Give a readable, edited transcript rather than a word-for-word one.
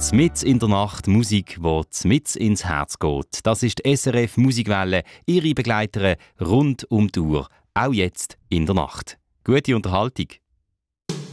Mit in der Nacht Musik, die mit ins Herz geht. Das ist die SRF Musikwelle, ihre Begleiterin rund um die Uhr. Auch jetzt in der Nacht. Gute Unterhaltung.